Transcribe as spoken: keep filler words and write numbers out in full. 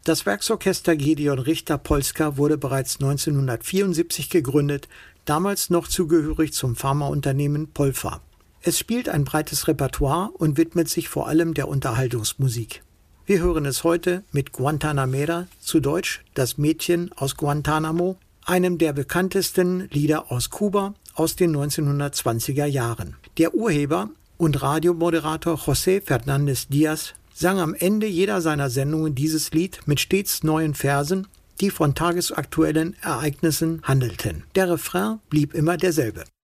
Das Werksorchester Gedeon Richter Polska wurde bereits neunzehnhundertvierundsiebzig gegründet, damals noch zugehörig zum Pharmaunternehmen Polpha. Es spielt ein breites Repertoire und widmet sich vor allem der Unterhaltungsmusik. Wir hören es heute mit Guantanamera, zu Deutsch Das Mädchen aus Guantanamo, einem der bekanntesten Lieder aus Kuba aus den neunzehnhundertzwanziger Jahren. Der Urheber und Radiomoderator José Fernández Díaz sang am Ende jeder seiner Sendungen dieses Lied mit stets neuen Versen, die von tagesaktuellen Ereignissen handelten. Der Refrain blieb immer derselbe.